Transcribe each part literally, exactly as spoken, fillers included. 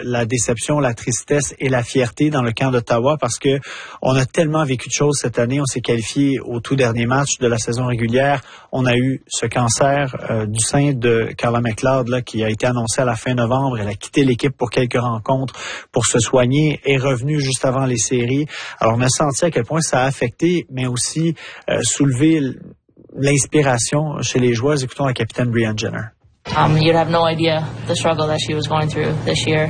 la déception, la tristesse et la fierté dans le camp d'Ottawa parce que on a tellement vécu de choses cette année. On s'est qualifié au tout dernier match de la saison régulière. On a eu ce cancer euh, du sein de Carla McLeod là, qui a été annoncé à la fin novembre. Elle a quitté l'équipe pour quelques rencontres pour se soigner, est revenue juste avant les séries. Alors on a senti à quel point ça a affecté, mais aussi euh, soulevé l'inspiration chez les joueuses. Écoutons la capitaine Brianne Jenner. Um, you'd have no idea the struggle that she was going through this year.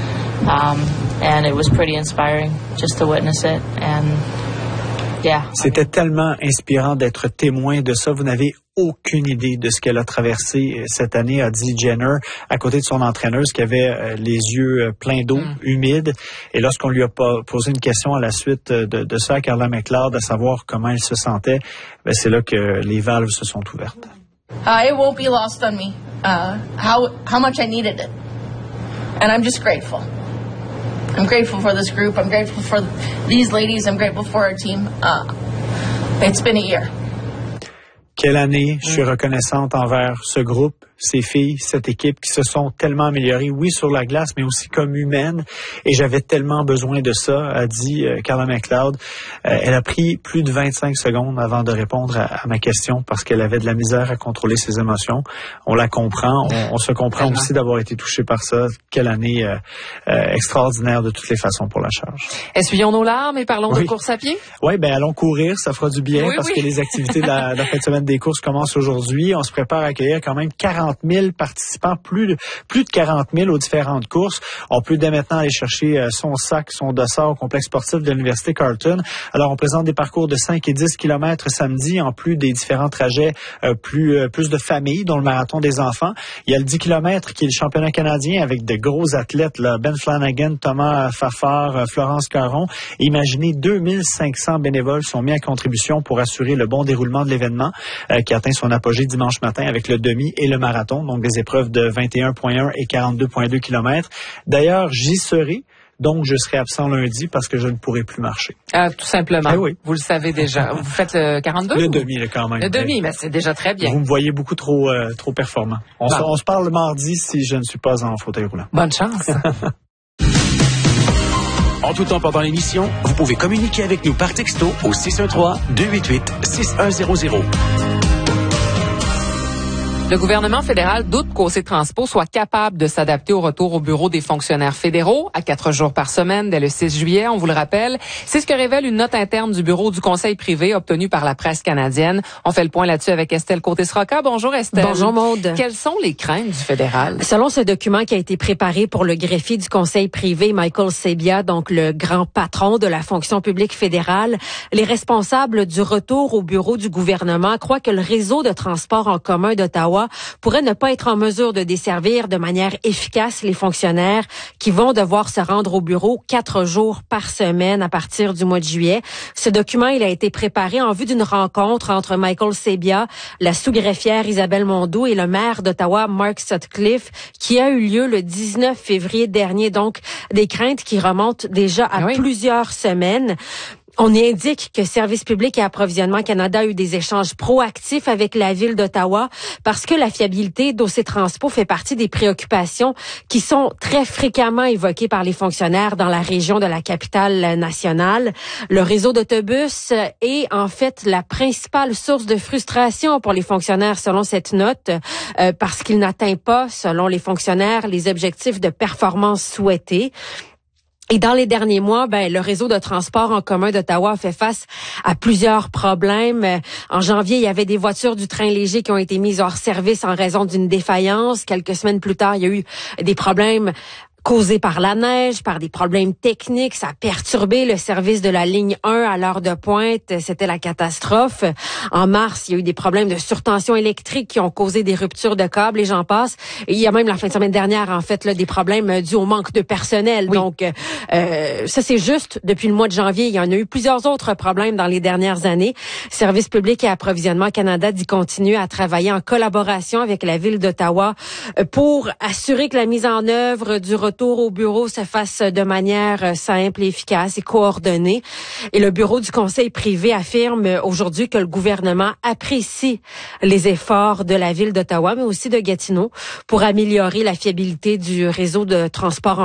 Um, and it was pretty inspiring just to witness it. And yeah. C'était tellement inspirant d'être témoin de ça. Vous n'avez aucune idée de ce qu'elle a traversé cette année, a dit Jenner, à côté de son entraîneuse qui avait euh, les yeux pleins d'eau, mm. humides. Et lorsqu'on lui a pas posé une question à la suite de, de ça à Carla McLeod, à savoir comment elle se sentait, ben c'est là que les valves se sont ouvertes. Uh, it won't be lost on me uh, how how much I needed it, and I'm just grateful. I'm grateful for this group. I'm grateful for these ladies. I'm grateful for our team. Uh, it's been a year. Quelle année, je suis reconnaissante envers ce groupe, ces filles, cette équipe qui se sont tellement améliorées, oui, sur la glace, mais aussi comme humaines. Et j'avais tellement besoin de ça, a dit euh, Carla McLeod. Euh, elle a pris plus de vingt-cinq secondes avant de répondre à, à ma question parce qu'elle avait de la misère à contrôler ses émotions. On la comprend. On, on se comprend aussi d'avoir été touché par ça. Quelle année euh, euh, extraordinaire de toutes les façons pour la charge. Essuyons nos larmes et parlons oui. de course à pied. Oui, ben allons courir, ça fera du bien oui, parce oui. que les activités de la, de la fin de semaine des courses commencent aujourd'hui. On se prépare à accueillir quand même quarante mille participants, plus de plus de quarante mille aux différentes courses. On peut dès maintenant aller chercher son sac, son dossard au complexe sportif de l'Université Carleton. Alors, on présente des parcours de cinq et dix kilomètres samedi, en plus des différents trajets euh, plus euh, plus de familles, dont le marathon des enfants. Il y a le dix kilomètres qui est le championnat canadien avec de gros athlètes, là, Ben Flanagan, Thomas Fafard, Florence Caron. Imaginez, deux mille cinq cents bénévoles sont mis à contribution pour assurer le bon déroulement de l'événement euh, qui atteint son apogée dimanche matin avec le demi et le marathon, donc des épreuves de vingt et un virgule un et quarante-deux virgule deux kilomètres. D'ailleurs, j'y serai. Donc, je serai absent lundi parce que je ne pourrai plus marcher. Ah, tout simplement. Eh oui. Vous le savez déjà. Vous faites le quarante-deux? Le ou? demi, là, quand même. Le demi, mais c'est déjà très bien. Vous me voyez beaucoup trop, euh, trop performant. On, bon. se, on se parle le mardi si je ne suis pas en fauteuil roulant. Bonne chance. En tout temps pendant l'émission, vous pouvez communiquer avec nous par texto au six un trois, deux huit huit, six un zéro zéro. Le gouvernement fédéral doute qu'O C Transpo soit capable de s'adapter au retour au bureau des fonctionnaires fédéraux à quatre jours par semaine dès le six juillet, on vous le rappelle. C'est ce que révèle une note interne du bureau du Conseil privé obtenue par la presse canadienne. On fait le point là-dessus avec Estelle Côté-Sroca. Bonjour Estelle. Bonjour Maude. Quelles sont les craintes du fédéral? Selon ce document qui a été préparé pour le greffier du Conseil privé, Michael Sabia, donc le grand patron de la fonction publique fédérale, les responsables du retour au bureau du gouvernement croient que le réseau de transport en commun d'Ottawa pourrait ne pas être en mesure de desservir de manière efficace les fonctionnaires qui vont devoir se rendre au bureau quatre jours par semaine à partir du mois de juillet. Ce document, il a été préparé en vue d'une rencontre entre Michael Sabia, la sous-greffière Isabelle Mondeau et le maire d'Ottawa, Mark Sutcliffe, qui a eu lieu le dix-neuf février dernier. Donc, des craintes qui remontent déjà à oui. plusieurs semaines. On y indique que Service public et Approvisionnement Canada a eu des échanges proactifs avec la ville d'Ottawa parce que la fiabilité d'O C Transpo fait partie des préoccupations qui sont très fréquemment évoquées par les fonctionnaires dans la région de la capitale nationale. Le réseau d'autobus est en fait la principale source de frustration pour les fonctionnaires selon cette note euh, parce qu'il n'atteint pas, selon les fonctionnaires, les objectifs de performance souhaités. Et dans les derniers mois, ben le réseau de transport en commun d'Ottawa a fait face à plusieurs problèmes. En janvier, il y avait des voitures du train léger qui ont été mises hors service en raison d'une défaillance. Quelques semaines plus tard, il y a eu des problèmes causés par la neige, par des problèmes techniques. Ça a perturbé le service de la ligne un à l'heure de pointe. C'était la catastrophe. En mars, il y a eu des problèmes de surtension électrique qui ont causé des ruptures de câbles et j'en passe. Et il y a même la fin de semaine dernière, en fait, là, des problèmes dus au manque de personnel. Oui. Donc, euh, ça, c'est juste depuis le mois de janvier. Il y en a eu plusieurs autres problèmes dans les dernières années. Service public et Approvisionnement Canada dit continuer à travailler en collaboration avec la ville d'Ottawa pour assurer que la mise en œuvre du retour au bureau se fasse de manière simple, efficace et coordonnée. Et le bureau du Conseil privé affirme aujourd'hui que le gouvernement apprécie les efforts de la ville d'Ottawa, mais aussi de Gatineau, pour améliorer la fiabilité du réseau de transport en